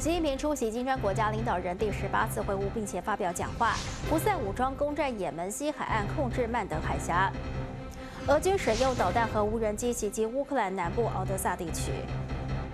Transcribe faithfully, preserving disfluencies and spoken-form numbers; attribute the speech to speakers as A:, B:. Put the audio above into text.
A: 习近平出席金砖国家领导人第十八次会晤，并且发表讲话，不再武装攻占也门西海岸，控制曼德海峡。俄军使用导弹和无人机袭击乌克兰南部敖德萨地区。